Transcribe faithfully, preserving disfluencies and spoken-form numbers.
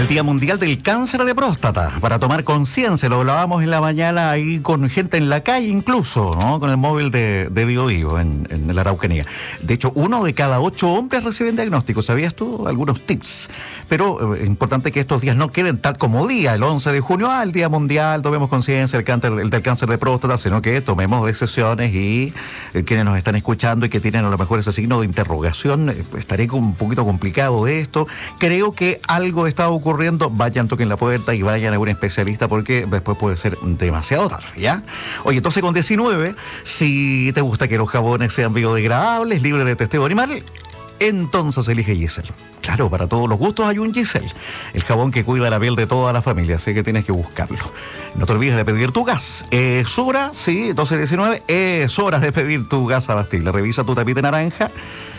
El Día Mundial del Cáncer de Próstata, para tomar conciencia, lo hablábamos en la mañana ahí con gente en la calle incluso, ¿no? Con el móvil de, de Bio Bio en, en la Araucanía. De hecho, uno de cada ocho hombres reciben diagnóstico, ¿sabías tú? Algunos tips. Pero es eh, importante que estos días no queden tal como día, el once de junio, ah, el Día Mundial, tomemos conciencia del cáncer, el del cáncer de próstata, sino que tomemos decisiones y eh, quienes nos están escuchando y que tienen a lo mejor ese signo de interrogación, eh, estaré con un poquito complicado de esto. Creo que algo está ocurriendo, vayan, toquen la puerta y vayan a un especialista porque después puede ser demasiado tarde, ¿ya? Oye, entonces con diecinueve, si te gusta que los jabones sean biodegradables, libres de testeo animal, entonces elige Giselle. Claro, para todos los gustos hay un Giselle, el jabón que cuida la piel de toda la familia, así que tienes que buscarlo. No te olvides de pedir tu gas. Es hora, sí, doce diecinueve, es hora de pedir tu gas abastible. Revisa tu tapita naranja